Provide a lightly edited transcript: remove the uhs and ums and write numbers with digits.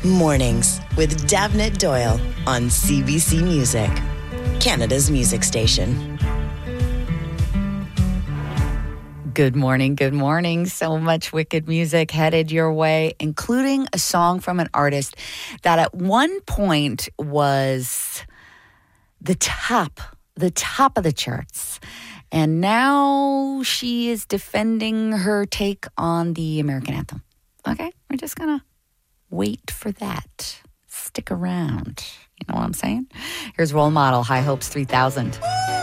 Mornings with Davnit Doyle on CBC Music, Canada's music station. Good morning, good morning. So much wicked music headed your way, including a song from an artist that at one point was the top of the charts. And now she is defending her take on the American anthem. Okay, we're just going to wait for that. Stick around. You know what I'm saying? Here's Role Model, High Hopes 3000.